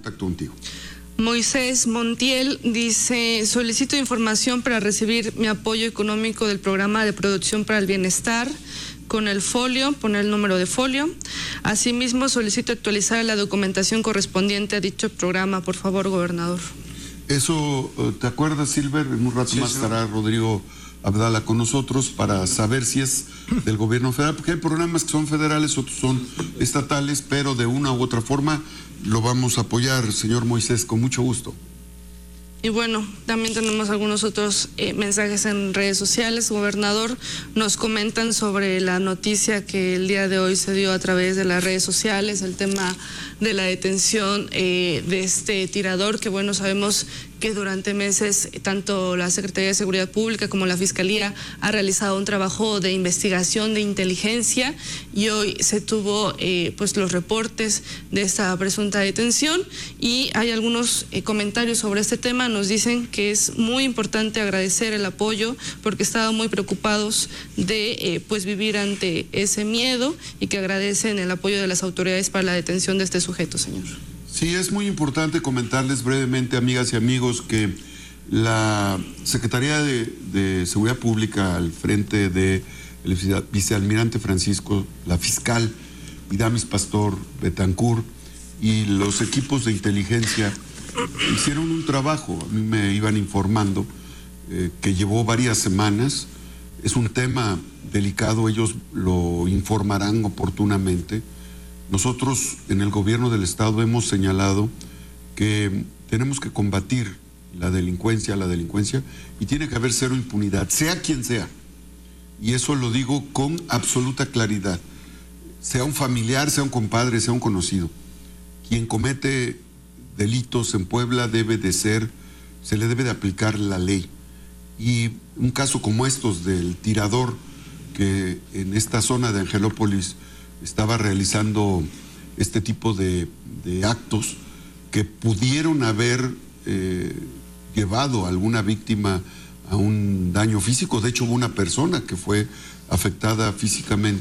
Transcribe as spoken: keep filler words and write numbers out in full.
contacto contigo. Moisés Montiel dice, solicito información para recibir mi apoyo económico del programa de producción para el bienestar con el folio, poner el número de folio. Asimismo, solicito actualizar la documentación correspondiente a dicho programa, por favor, gobernador. Eso, ¿te acuerdas, Silver? En un rato Sí, más sí. estará Rodrigo Abdala con nosotros para saber si es del gobierno federal, porque hay programas que son federales, otros son estatales, pero de una u otra forma lo vamos a apoyar, señor Moisés, con mucho gusto. Y bueno, también tenemos algunos otros eh, mensajes en redes sociales. Gobernador, nos comentan sobre la noticia que el día de hoy se dio a través de las redes sociales, el tema de la detención eh, de este tirador, que bueno, sabemos que durante meses tanto la Secretaría de Seguridad Pública como la Fiscalía ha realizado un trabajo de investigación, de inteligencia, y hoy se tuvo eh, pues los reportes de esta presunta detención, y hay algunos eh, comentarios sobre este tema. Nos dicen que es muy importante agradecer el apoyo porque estaban muy preocupados de eh, pues vivir ante ese miedo, y que agradecen el apoyo de las autoridades para la detención de este sujeto, señor. Sí, es muy importante comentarles brevemente, amigas y amigos, que la Secretaría de, de Seguridad Pública, al frente del vicealmirante Francisco, la fiscal Idamis Pastor Betancourt y los equipos de inteligencia hicieron un trabajo. A mí me iban informando eh, que llevó varias semanas. Es un tema delicado, ellos lo informarán oportunamente. Nosotros en el gobierno del estado hemos señalado que tenemos que combatir la delincuencia, la delincuencia, y tiene que haber cero impunidad, sea quien sea. Y eso lo digo con absoluta claridad. Sea un familiar, sea un compadre, sea un conocido. Quien comete delitos en Puebla debe de ser, se le debe de aplicar la ley. Y un caso como estos del tirador que en esta zona de Angelópolis estaba realizando este tipo de, de actos que pudieron haber eh, llevado a alguna víctima a un daño físico. De hecho, hubo una persona que fue afectada físicamente.